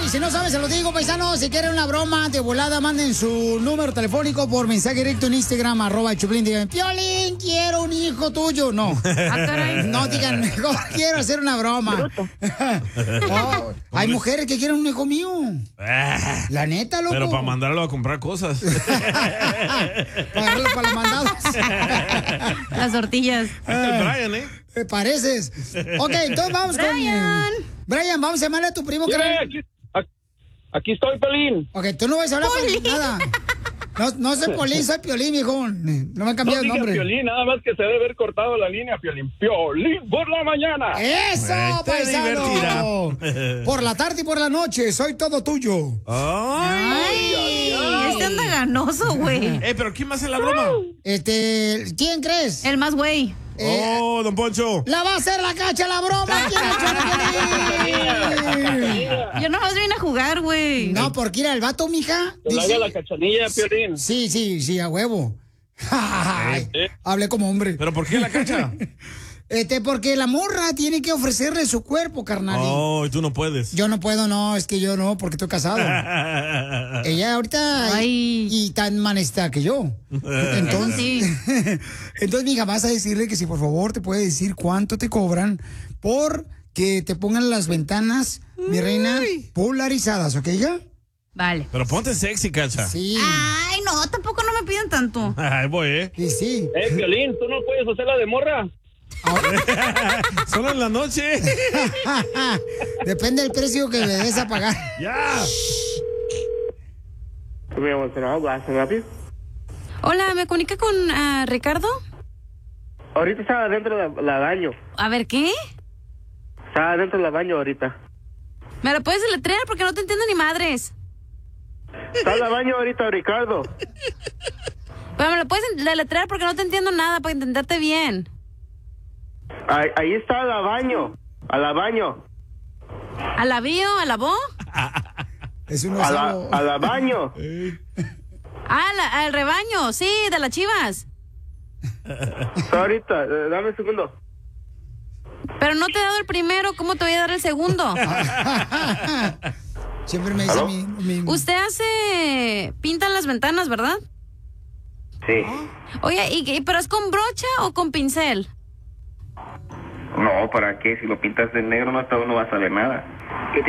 y si no saben, se los digo, paisanos. Si quieren una broma de volada, manden su número telefónico por mensaje directo en Instagram, @Choplin. Digan, Piolín, quiero un hijo tuyo. No. No, digan, mejor quiero hacer una broma. Oh, hay mujeres que quieren un hijo mío. La neta, loco. Pero para mandarlo a comprar cosas. Pagarlo para los mandados. Las tortillas. El Brian, ¿eh? Me pareces. Ok, entonces vamos Brian. con... Brian, vamos a llamarle a tu primo. Aquí estoy, Piolín. Ok, tú no vas a hablar con nada. No soy Piolín, soy Piolín, viejo. No me han cambiado el nombre. Piolín, nada más que se debe haber cortado la línea, Piolín. Piolín por la mañana. ¡Eso, paisano! Por la tarde y por la noche, soy todo tuyo. Ay, este anda ganoso, güey. Pero ¿quién va a hacer la broma? ¿Quién crees? El más güey. Don Poncho. La va a hacer la Cacha la broma. Yo nomás vine a jugar, güey. No, porque ir al vato, mija. Que le haga la cachanilla, Piolín. Sí, a huevo. Hablé como hombre. ¿Pero por qué la Cacha? Porque la morra tiene que ofrecerle su cuerpo, carnal. Oh, y tú no puedes. Yo no puedo, no, es que yo no, porque estoy casado. Ella ahorita y tan manesta que yo. Entonces, entonces, mija, vas a decirle que si por favor te puede decir cuánto te cobran por que te pongan las ventanas, mi reina, polarizadas, ¿ok, hija? Vale. Pero ponte sexy, Cacha. Sí. Ay, no, tampoco no me piden tanto. Ahí voy, ¿eh? Sí. Piolín, ¿tú no puedes hacer la de morra? Solo en la noche. Depende del precio que me des a pagar. Ya. Hola, ¿me comunica con Ricardo? Ahorita estaba adentro del baño. A ver, ¿qué? Estaba adentro del baño ahorita. ¿Me lo puedes deletrear? Porque no te entiendo ni madres. Está en el baño ahorita, Ricardo. Pero me lo puedes deletrear porque no te entiendo nada, para entenderte bien. Ahí está el baño. A la baño. ¿A la bio? ¿A la bo? Es un a la baño. Al rebaño, sí, de las chivas. Ahorita, dame un segundo. Pero no te he dado el primero, ¿cómo te voy a dar el segundo? Siempre me dice a mí. Usted pinta las ventanas, ¿verdad? Sí. Oye, ¿pero es con brocha o con pincel? No, ¿para qué? Si lo pintas de negro no va a salir nada.